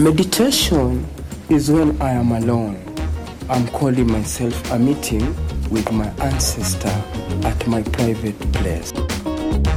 Meditation is when I am alone. I'm calling myself a meeting with my ancestor at my private place.